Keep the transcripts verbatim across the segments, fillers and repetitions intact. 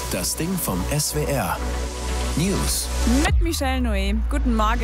Das Ding vom S W R. News. Mit Michelle Noé. Guten Morgen.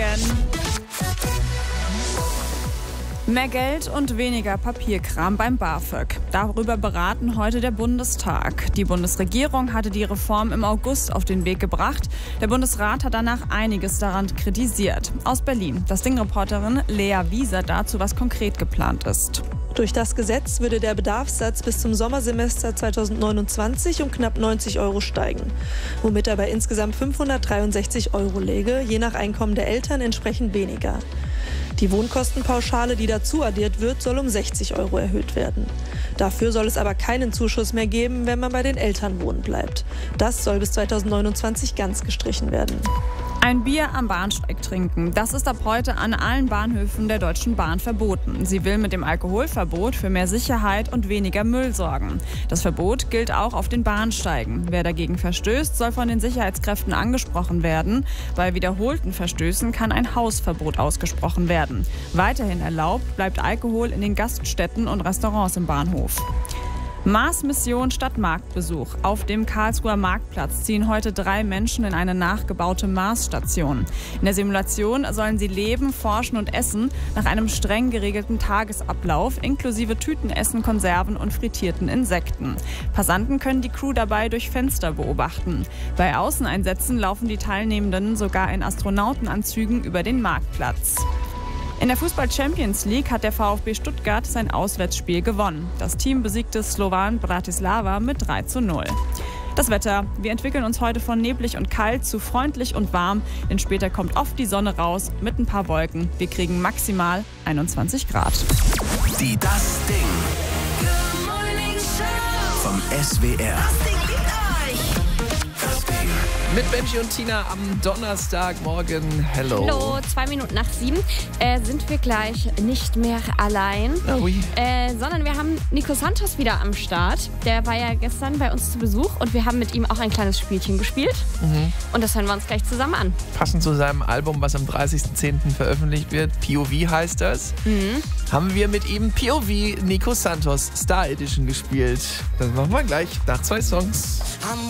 Mehr Geld und weniger Papierkram beim BAföG. Darüber beraten heute der Bundestag. Die Bundesregierung hatte die Reform im August auf den Weg gebracht. Der Bundesrat hat danach einiges daran kritisiert. Aus Berlin, das Ding-Reporterin Lea Wieser dazu, was konkret geplant ist. Durch das Gesetz würde der Bedarfssatz bis zum Sommersemester zweitausendneunundzwanzig um knapp neunzig Euro steigen, womit er bei insgesamt fünfhundertdreiundsechzig Euro läge, je nach Einkommen der Eltern entsprechend weniger. Die Wohnkostenpauschale, die dazu addiert wird, soll um sechzig Euro erhöht werden. Dafür soll es aber keinen Zuschuss mehr geben, wenn man bei den Eltern wohnen bleibt. Das soll bis zweitausendneunundzwanzig ganz gestrichen werden. Ein Bier am Bahnsteig trinken, das ist ab heute an allen Bahnhöfen der Deutschen Bahn verboten. Sie will mit dem Alkoholverbot für mehr Sicherheit und weniger Müll sorgen. Das Verbot gilt auch auf den Bahnsteigen. Wer dagegen verstößt, soll von den Sicherheitskräften angesprochen werden. Bei wiederholten Verstößen kann ein Hausverbot ausgesprochen werden. Weiterhin erlaubt bleibt Alkohol in den Gaststätten und Restaurants im Bahnhof. Mars-Mission statt Marktbesuch. Auf dem Karlsruher Marktplatz ziehen heute drei Menschen in eine nachgebaute Mars-Station. In der Simulation sollen sie leben, forschen und essen nach einem streng geregelten Tagesablauf, inklusive Tütenessen, Konserven und frittierten Insekten. Passanten können die Crew dabei durch Fenster beobachten. Bei Außeneinsätzen laufen die Teilnehmenden sogar in Astronautenanzügen über den Marktplatz. In der Fußball-Champions League hat der VfB Stuttgart sein Auswärtsspiel gewonnen. Das Team besiegte Slovan Bratislava mit drei zu null. Das Wetter. Wir entwickeln uns heute von neblig und kalt zu freundlich und warm, denn später kommt oft die Sonne raus mit ein paar Wolken. Wir kriegen maximal einundzwanzig Grad. Die Das Ding vom S W R. Mit Benji und Tina am Donnerstagmorgen. Hello. Hallo, zwei Minuten nach sieben äh, sind wir gleich nicht mehr allein, Oh, äh, sondern wir haben Nico Santos wieder am Start. Der war ja gestern bei uns zu Besuch und wir haben mit ihm auch ein kleines Spielchen gespielt. Mhm. Und das hören wir uns gleich zusammen an. Passend zu seinem Album, was am dreißigsten zehnten veröffentlicht wird, P O V heißt das, Mhm. haben wir mit ihm P O V Nico Santos Star Edition gespielt. Das machen wir gleich nach zwei Songs.